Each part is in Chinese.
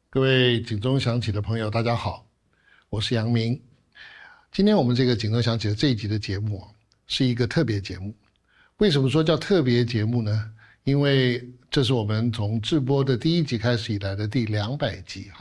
各位警钟响起的朋友大家好，我是杨明。今天我们这个警钟响起的这一集的节目是一个特别节目。为什么说叫特别节目呢？因为这是我们从制播的第一集开始以来的第200集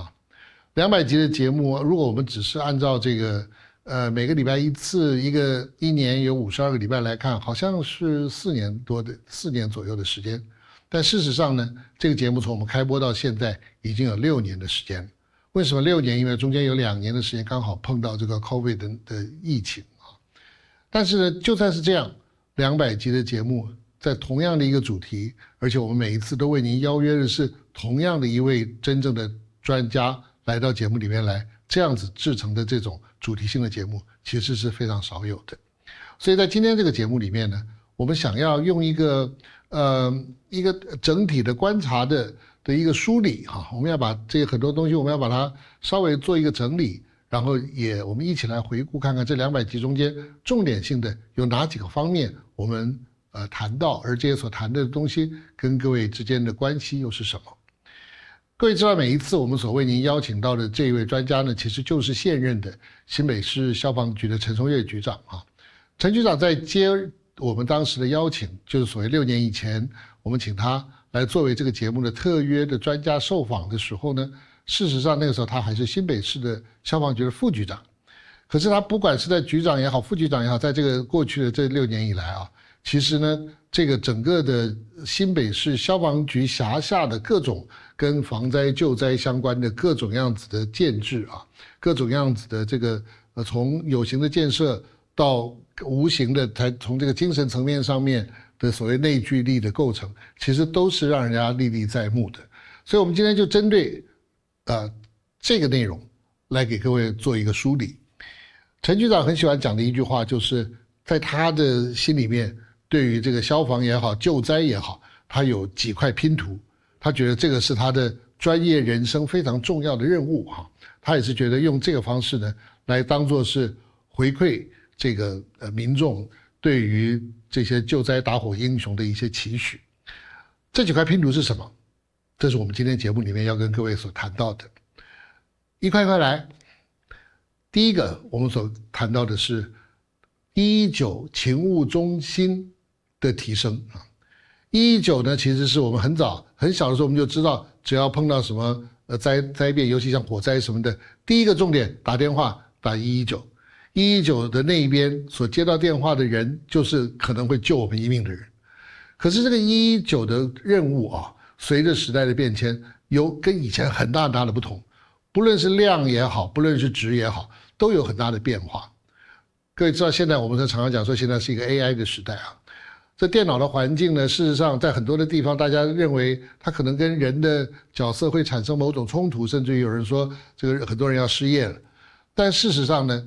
200集的节目，如果我们只是按照这个每个礼拜一次，一年有52个礼拜来看，好像是4年左右的时间。但事实上呢，这个节目从我们开播到现在已经有6年的时间。为什么6年？因为中间有2年的时间刚好碰到这个 COVID 的疫情但是呢，就算是这样，200集的节目在同样的一个主题，而且我们每一次都为您邀约的是同样的一位真正的专家来到节目里面来，这样子制成的这种主题性的节目其实是非常少有的。所以在今天这个节目里面呢，我们想要用一个整体的观察的一个梳理我们要把这很多东西我们要把它稍微做一个整理，然后我们一起来回顾看看这200集中间重点性的有哪几个方面我们谈到，而这些所谈的东西跟各位之间的关系又是什么。各位知道每一次我们所为您邀请到的这一位专家呢，其实就是现任的新北市消防局的陈松岳局长陈局长在接我们当时的邀请，就是所谓6年以前我们请他来作为这个节目的特约的专家受访的时候呢，事实上那个时候他还是新北市的消防局的副局长。可是他不管是在局长也好，副局长也好，在这个过去的这6年以来其实呢，这个整个的新北市消防局辖下的各种跟防灾救灾相关的各种样子的建制各种样子的这个从有形的建设到无形的，从这个精神层面上面的所谓内聚力的构成，其实都是让人家历历在目的。所以我们今天就针对这个内容来给各位做一个梳理。陈局长很喜欢讲的一句话，就是在他的心里面，对于这个消防也好，救灾也好，他有几块拼图，他觉得这个是他的专业人生非常重要的任务他也是觉得用这个方式呢，来当作是回馈这个民众对于这些救灾打火英雄的一些期许。这几块拼图是什么？这是我们今天节目里面要跟各位所谈到的。一块一块来。第一个我们所谈到的是119勤务中心的提升119呢，其实是我们很小的时候我们就知道，只要碰到什么灾变，尤其像火灾什么的，第一个重点打电话打119的那一边所接到电话的人，就是可能会救我们一命的人。可是这个119的任务随着时代的变迁，有跟以前很大的不同，不论是量也好，不论是值也好，都有很大的变化。各位知道，现在我们常常讲说，现在是一个 AI 的时代这电脑的环境呢，事实上在很多的地方，大家认为它可能跟人的角色会产生某种冲突，甚至于有人说这个很多人要失业了。但事实上呢，